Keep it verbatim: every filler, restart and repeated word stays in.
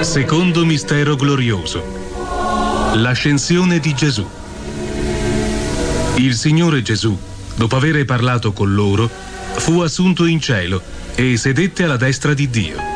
Secondo mistero glorioso: l'ascensione di Gesù. Il Signore Gesù, dopo aver parlato con loro, fu assunto in cielo e sedette alla destra di Dio.